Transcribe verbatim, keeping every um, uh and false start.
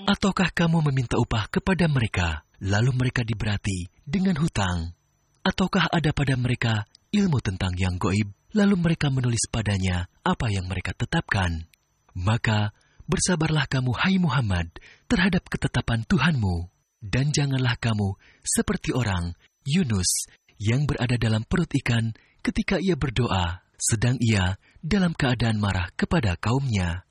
Ataukah kamu meminta upah kepada mereka, lalu mereka diberati dengan hutang? Ataukah ada pada mereka ilmu tentang yang goib, lalu mereka menulis padanya apa yang mereka tetapkan? Maka bersabarlah kamu, hai Muhammad, terhadap ketetapan Tuhanmu, dan janganlah kamu seperti orang Yunus yang berada dalam perut ikan ketika ia berdoa, sedang ia dalam keadaan marah kepada kaumnya.